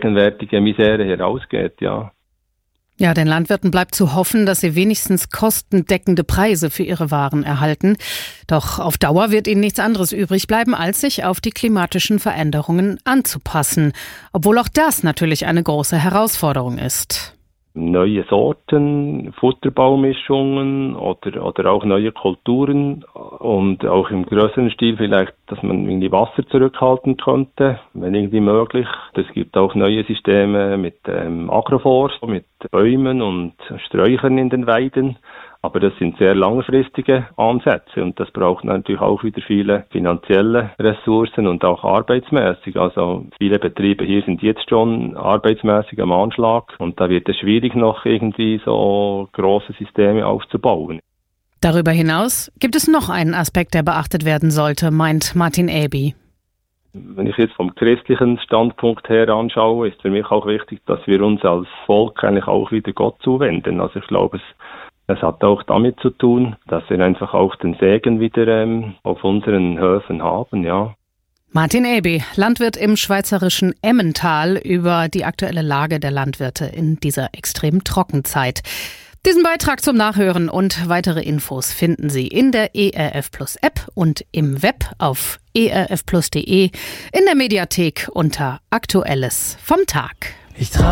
gegenwärtige Misere herausgeht, ja. Ja, den Landwirten bleibt zu hoffen, dass sie wenigstens kostendeckende Preise für ihre Waren erhalten. Doch auf Dauer wird ihnen nichts anderes übrig bleiben, als sich auf die klimatischen Veränderungen anzupassen. Obwohl auch das natürlich eine große Herausforderung ist. Neue Sorten, Futterbaumumischungen oder auch neue Kulturen und auch im größeren Stil vielleicht, dass man irgendwie Wasser zurückhalten könnte, wenn irgendwie möglich. Es gibt auch neue Systeme mit Agroforst, mit Bäumen und Sträuchern in den Weiden. Aber das sind sehr langfristige Ansätze und das braucht natürlich auch wieder viele finanzielle Ressourcen und auch arbeitsmäßig. Also viele Betriebe hier sind jetzt schon arbeitsmäßig am Anschlag und da wird es schwierig, noch irgendwie so große Systeme aufzubauen. Darüber hinaus gibt es noch einen Aspekt, der beachtet werden sollte, meint Martin Eby. Wenn ich jetzt vom christlichen Standpunkt her anschaue, ist für mich auch wichtig, dass wir uns als Volk eigentlich auch wieder Gott zuwenden. Also ich glaube, es hat auch damit zu tun, dass wir einfach auch den Segen wieder auf unseren Höfen haben, ja. Martin Eby, Landwirt im schweizerischen Emmental, über die aktuelle Lage der Landwirte in dieser extremen Trockenzeit. Diesen Beitrag zum Nachhören und weitere Infos finden Sie in der ERF Plus App und im Web auf erfplus.de, in der Mediathek unter Aktuelles vom Tag.